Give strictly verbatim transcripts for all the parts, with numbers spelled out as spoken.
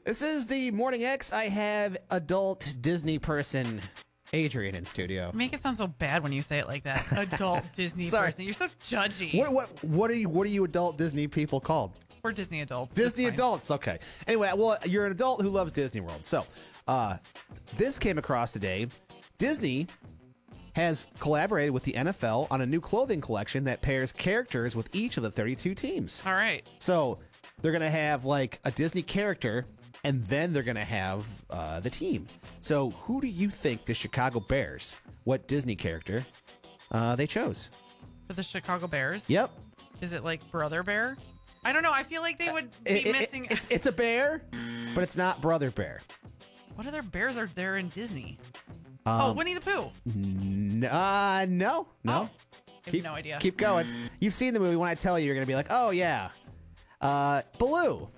This is the Morning X. I have adult Disney person Adrian in studio. You make it sound so bad when you say it like that. Adult Disney Sorry. person. You're so judgy. What what what are you what are you adult Disney people called? We're Disney adults. Disney adults. Okay. Anyway, well, you're an adult who loves Disney World. So, uh, this came across today. Disney has collaborated with the N F L on a new clothing collection that pairs characters with each of the thirty-two teams. All right. So they're going to have like a Disney character, and then they're going to have uh, the team. So who do you think the Chicago Bears, what Disney character uh, they chose? For the Chicago Bears? Yep. Is it like Brother Bear? I don't know. I feel like they would be It- it- missing. it's, it's a bear, but it's not Brother Bear. What other bears are there in Disney? Um, oh, Winnie the Pooh. N- uh, no, no. Oh, I have keep, no idea. Keep going. You've seen the movie. When I tell you, you're going to be like, oh, yeah. Uh, Baloo.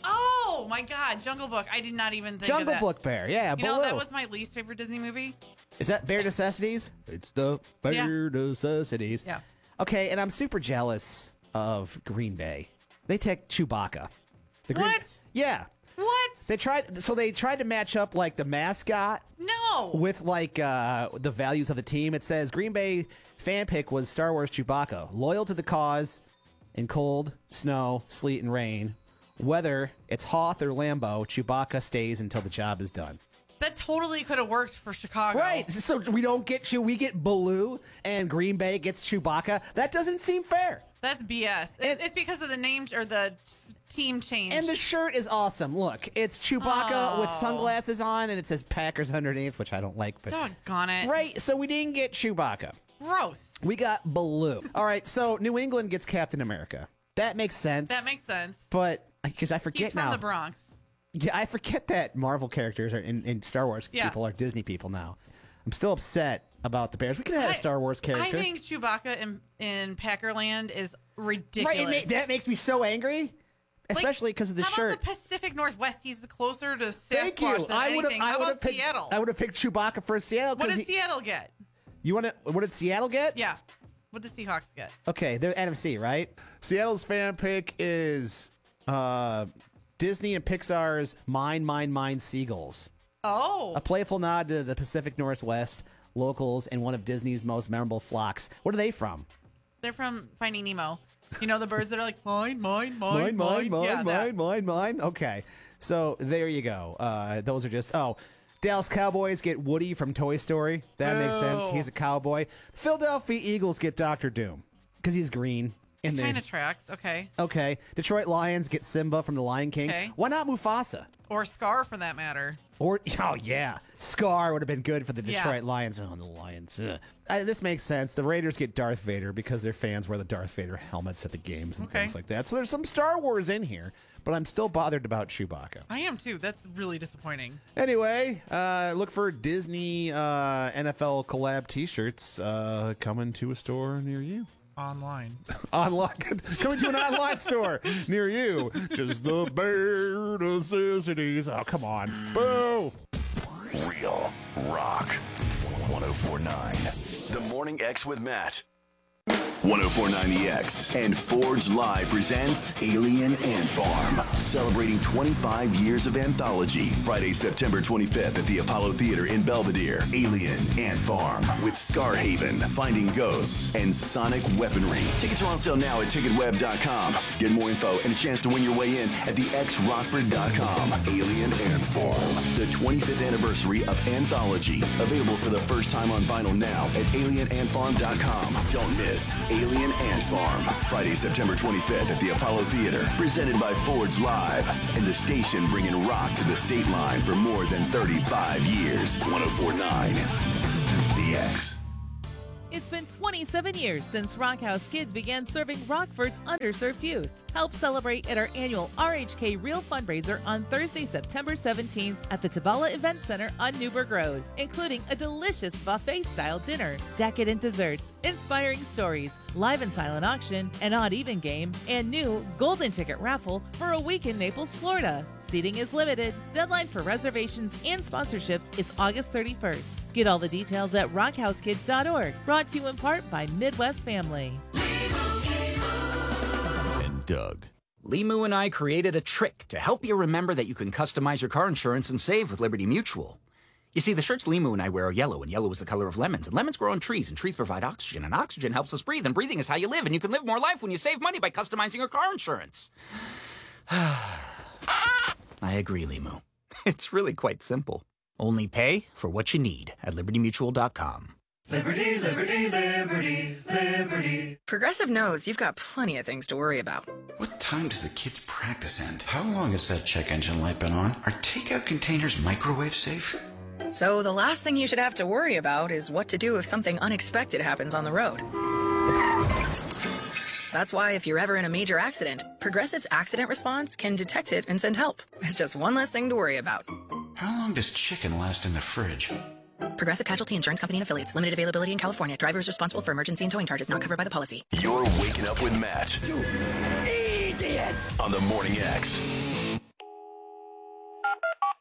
Oh, my God. Jungle Book. I did not even think Jungle of that. Book Bear. Yeah, You Baloo. know, that was my least favorite Disney movie. Is that Bare Necessities? It's the Bare Yeah. Necessities. Yeah. Okay, and I'm super jealous of Green Bay. They take Chewbacca. The Green- What? Yeah. What? They tried. So they tried to match up like the mascot No. with like uh, the values of the team. It says Green Bay fan pick was Star Wars Chewbacca, loyal to the cause in cold, snow, sleet, and rain. Whether it's Hoth or Lambeau, Chewbacca stays until the job is done. That totally could have worked for Chicago. Right. So we don't get you. We get Baloo, and Green Bay gets Chewbacca. That doesn't seem fair. That's B S. And- it's because of the name or the s- team change. And the shirt is awesome. Look, it's Chewbacca Oh. with sunglasses on, and it says Packers underneath, which I don't like. But Doggone it. right. So we didn't get Chewbacca. Gross. We got Baloo. All right. So New England gets Captain America. That makes sense. That makes sense. But because I forget He's from now. the Bronx. Yeah, I forget that Marvel characters are in, in Star Wars Yeah. people are Disney people now. I'm still upset about the Bears. We could have had a I- Star Wars character. I think Chewbacca in, in Packerland is ridiculous. Right, it ma- that makes me so angry, especially because of the how shirt. about the Pacific Northwest? He's closer to Sasquatch Thank you. than I would have. anything. I How would about have picked. Seattle? I would have picked Chewbacca for Seattle. What 'cause did he- Seattle get? You want to? What did Seattle get? Yeah. What did the Seahawks get? Okay, they're N F C, right? Seattle's fan pick is uh, Disney and Pixar's Mine, Mine, Mine Seagulls. Oh. A playful nod to the Pacific Northwest locals and one of Disney's most memorable flocks. What are they from? They're from Finding Nemo. You know the birds that are like, mine, mine, Mine, mine, mine, mine, yeah, mine, that. mine, mine. Okay, so there you go. Uh, those are just oh. Dallas Cowboys get Woody from Toy Story. That makes sense. Boo. He's a cowboy. Philadelphia Eagles get Doctor Doom because he's green. In the Kind of tracks. Okay. okay. Detroit Lions get Simba from The Lion King. Okay. Why not Mufasa? Or Scar for that matter. Or oh yeah, Scar would have been good for the Yeah. Detroit Lions. Oh, the Lions. Ugh. Uh, this makes sense. The Raiders get Darth Vader because their fans wear the Darth Vader helmets at the games and Okay. things like that. So there's some Star Wars in here, but I'm still bothered about Chewbacca. I am too. That's really disappointing. Anyway, uh, look for Disney uh, N F L collab T-shirts uh, coming to a store near you. Online. Online, coming to an online store near you. Just the bare necessities. Oh, come on. Boo! Real rock. one oh four point nine. The Morning X with Matt. one oh four point nine The X and Forge Live presents Alien Ant Farm, celebrating twenty-five years of anthology. Friday, September twenty-fifth at the Apollo Theater in Belvedere. Alien Ant Farm with Scarhaven, Finding Ghosts, and Sonic Weaponry. Tickets are on sale now at ticket web dot com. Get more info and a chance to win your way in at the x rockford dot com. Alien Ant Farm, the twenty-fifth anniversary of anthology. Available for the first time on vinyl now at alien ant farm dot com. Don't miss Alien Ant Farm, Friday, September twenty-fifth at the Apollo Theater, presented by Forge Live, and the station bringing rock to the state line for more than thirty-five years. one oh four point nine The X. It's been twenty-seven years since Rockhouse Kids began serving Rockford's underserved youth. Help celebrate at our annual R H K Real fundraiser on Thursday, September seventeenth at the Tabala Event Center on Newburgh Road, including a delicious buffet-style dinner, decadent desserts, inspiring stories, live and silent auction, an odd-even game, and new golden ticket raffle for a week in Naples, Florida. Seating is limited. Deadline for reservations and sponsorships is August thirty-first. Get all the details at rockhouse kids dot org. Brought to you in part by Midwest Family. And Doug. Limu and I created a trick to help you remember that you can customize your car insurance and save with Liberty Mutual. You see, the shirts Limu and I wear are yellow, and yellow is the color of lemons, and lemons grow on trees, and trees provide oxygen, and oxygen helps us breathe, and breathing is how you live, and you can live more life when you save money by customizing your car insurance. I agree, Limu. It's really quite simple. Only pay for what you need at liberty mutual dot com. Liberty, liberty, liberty, liberty. Progressive knows you've got plenty of things to worry about. What time does the kids' practice end? How long has that check engine light been on? Are takeout containers microwave safe? So the last thing you should have to worry about is what to do if something unexpected happens on the road. That's why if you're ever in a major accident, Progressive's accident response can detect it and send help. It's just one less thing to worry about. How long does chicken last in the fridge? Progressive Casualty Insurance Company and Affiliates. Limited availability in California. Driver is responsible for emergency and towing charges not covered by the policy. You're waking up with Matt. You idiots! On the Morning X.